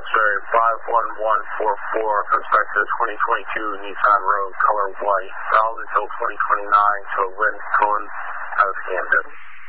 X-ray 51144, comes back to 2022 Nissan Rogue, color white, valid until 2029, to Lynn Cohen out of Camden.